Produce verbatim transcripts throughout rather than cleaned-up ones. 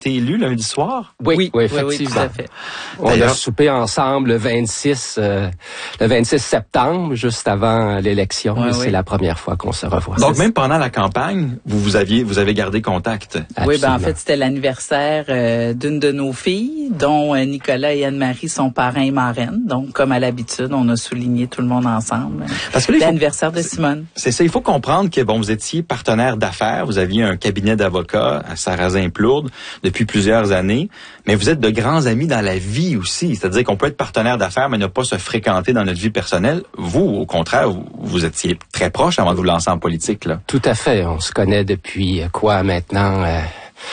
été élu lundi soir? Oui, oui, oui effectivement. Oui, oui, tout à fait. On a soupé ensemble le vingt-six, euh, le vingt-six septembre, juste avant l'élection. Oui, c'est oui. la première fois qu'on se revoit. Donc, même pendant la campagne, vous, vous aviez, vous avez gardé contact? Absolument. Oui, ben en fait, c'était l'anniversaire euh, d'une de nos filles, dont euh, Nicolas et Anne-Marie sont parrains et marraines. Donc, comme à l'habitude, on a souligné tout le monde ensemble. Parce que là, l'anniversaire de Simone. C'est ça, il faut comprendre que bon, vous étiez partenaire d'affaires, vous aviez un cabinet d'avocats à Sarrazin-Plourde depuis plusieurs années, mais vous êtes de grands amis dans la vie aussi. C'est-à-dire qu'on peut être partenaire d'affaires, mais ne pas se fréquenter dans notre vie personnelle. Vous, au contraire, vous, vous étiez très proches avant de vous lancer en politique, là. Tout à fait. On se connaît depuis quoi maintenant? Euh,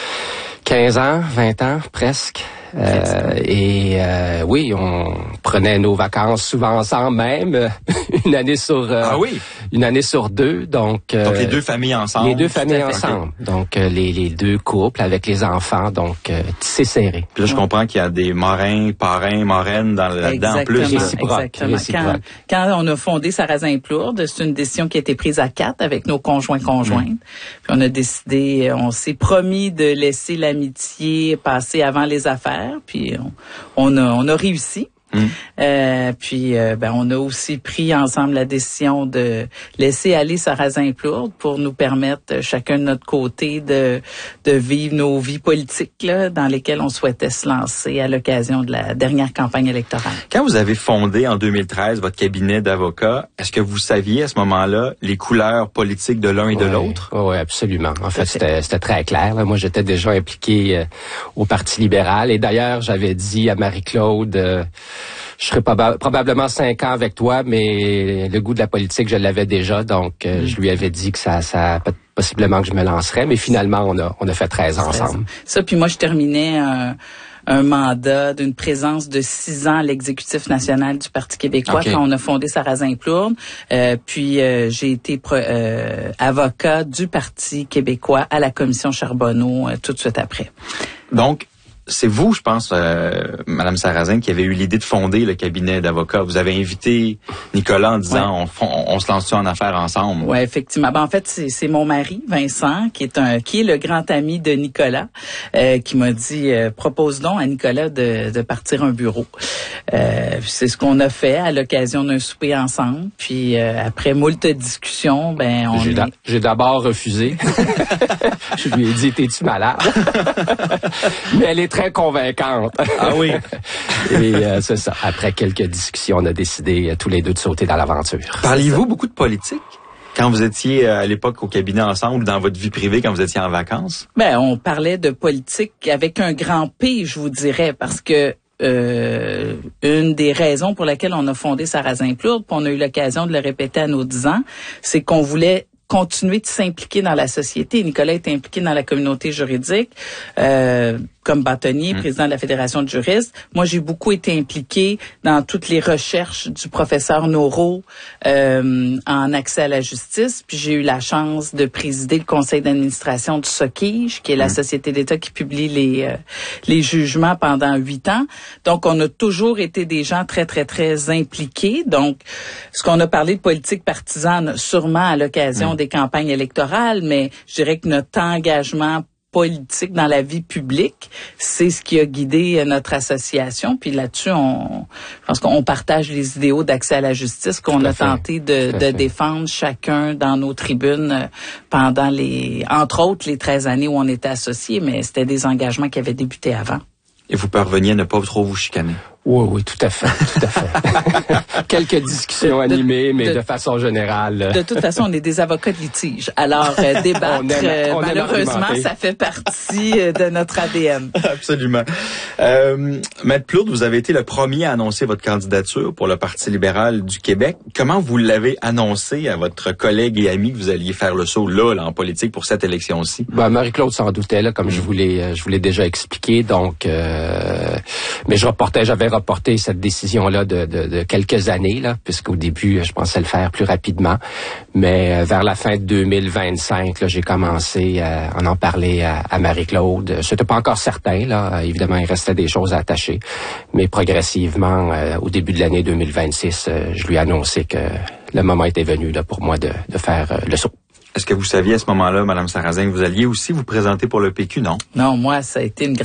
quinze ans, vingt ans, presque. Euh, et euh, oui, on prenait nos vacances souvent ensemble même, une année sur euh, ah oui, une année sur deux. Donc, euh, donc les deux familles ensemble. Les deux familles ensemble. Okay. Donc euh, les, les deux couples avec les enfants. Donc euh, c'est serré. Puis là, je ouais. comprends qu'il y a des marrains, parrains, marraines dans là-dedans en plus. Réciproque, Exactement. réciproque. Quand, quand on a fondé Sarrazin-Plourde, c'est une décision qui a été prise à quatre avec nos conjoints conjointes. Mmh. Puis on a décidé, on s'est promis de laisser l'amitié passer avant les affaires. Puis on, on a on a réussi. Mmh. Euh, puis euh, ben on a aussi pris ensemble la décision de laisser aller Sarrazin-Plourde pour nous permettre chacun de notre côté de de vivre nos vies politiques là, dans lesquelles on souhaitait se lancer à l'occasion de la dernière campagne électorale. Quand vous avez fondé en deux mille treize votre cabinet d'avocats, est-ce que vous saviez à ce moment-là les couleurs politiques de l'un et de ouais, l'autre? Oui, absolument. En fait, c'était, c'était très clair. Là. Moi, j'étais déjà impliqué euh, au Parti libéral et d'ailleurs, j'avais dit à Marie-Claude euh, je serais proba- probablement cinq ans avec toi, mais le goût de la politique, je l'avais déjà. Donc, euh, mmh. je lui avais dit que ça, ça possiblement que je me lancerais. Mais finalement, on a, on a fait treize ans ensemble. Ça, puis moi, je terminais un, un mandat d'une présence de six ans à l'exécutif national du Parti québécois okay. quand on a fondé Sarrazin-Plourde. Euh, puis, euh, j'ai été pro, euh, avocat du Parti québécois à la commission Charbonneau euh, tout de suite après. Donc, c'est vous, je pense, euh, Madame Sarrazin, qui avez eu l'idée de fonder le cabinet d'avocats. Vous avez invité Nicolas en disant ouais. on, on, on se lance-tu en affaires ensemble? Oui, effectivement. Ben, en fait, c'est, c'est mon mari, Vincent, qui est un qui est le grand ami de Nicolas, euh, qui m'a dit euh, propose donc à Nicolas de, de partir un bureau. Euh, c'est ce qu'on a fait à l'occasion d'un souper ensemble. Puis euh, après moult discussions, ben on j'ai, est... da- j'ai d'abord refusé. Je lui ai dit t'es-tu malade? Mais elle est très convaincante. Ah oui. Et euh, c'est ça. Après quelques discussions, on a décidé euh, tous les deux de sauter dans l'aventure. Parliez-vous beaucoup de politique quand vous étiez à l'époque au cabinet ensemble, dans votre vie privée, quand vous étiez en vacances? Ben, on parlait de politique avec un grand P, je vous dirais, parce que Euh, une des raisons pour laquelle on a fondé Sarrazin-Plourde, puis on a eu l'occasion de le répéter à nos dix ans, c'est qu'on voulait continuer de s'impliquer dans la société. Nicolas est impliqué dans la communauté juridique euh, comme bâtonnier, mmh. président de la Fédération de juristes. Moi, j'ai beaucoup été impliqué dans toutes les recherches du professeur Noro euh, en accès à la justice. Puis j'ai eu la chance de présider le conseil d'administration du SOCIJ, qui est la mmh. société d'État qui publie les euh, les jugements pendant huit ans. Donc, on a toujours été des gens très, très, très impliqués. Donc, ce qu'on a parlé de politique partisane, sûrement à l'occasion mmh. des campagnes électorales, mais je dirais que notre engagement politique dans la vie publique, c'est ce qui a guidé notre association. Puis là-dessus, on, je pense qu'on partage les idéaux d'accès à la justice qu'on a fait. tenté de, de défendre chacun dans nos tribunes pendant les, entre autres, les treize années où on était associés, mais c'était des engagements qui avaient débuté avant. Et vous parveniez à ne pas trop vous chicaner? Oui, oui, tout à fait, tout à fait. Quelques discussions de, animées, mais de, de façon générale. De toute façon, on est des avocats de litige. Alors, euh, débattre, on aime, on malheureusement, ça fait partie de notre A D N. Absolument. Euh, Maître Plourde, vous avez été le premier à annoncer votre candidature pour le Parti libéral du Québec. Comment vous l'avez annoncé à votre collègue et ami que vous alliez faire le saut là, là en politique pour cette élection-ci? Ben, Marie-Claude s'en doutait, là, comme mmh. je vous l'ai, je vous l'ai déjà expliqué. Donc, euh, mais je reportais, j'avais reporté cette décision-là de, de, de quelques années, là, puisqu'au début, je pensais le faire plus rapidement. Mais vers la fin de deux mille vingt-cinq, là, j'ai commencé à en, en parler à, à Marie-Claude. C'était pas encore certain, là. Évidemment, il restait des choses à attacher. Mais progressivement, euh, au début de l'année deux mille vingt-six, euh, je lui ai annoncé que le moment était venu là, pour moi de, de faire euh, le saut. Est-ce que vous saviez à ce moment-là, Mme Sarrazin, que vous alliez aussi vous présenter pour le P Q, non? Non, moi, ça a été une grande